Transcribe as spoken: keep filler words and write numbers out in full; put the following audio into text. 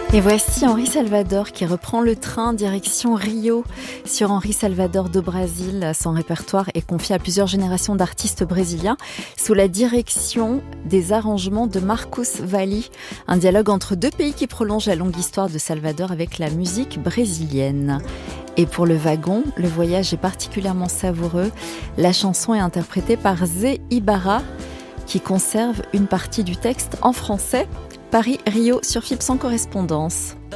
Et voici Henri Salvador qui reprend le train direction Rio. Sur Henri Salvador do Brasil, son répertoire est confié à plusieurs générations d'artistes brésiliens sous la direction des arrangements de Marcos Valle. Un dialogue entre deux pays qui prolonge la longue histoire de Salvador avec la musique brésilienne. Et pour le wagon, le voyage est particulièrement savoureux. La chanson est interprétée par Zé Ibarra qui conserve une partie du texte en français. Paris-Rio sur F I B sans correspondance.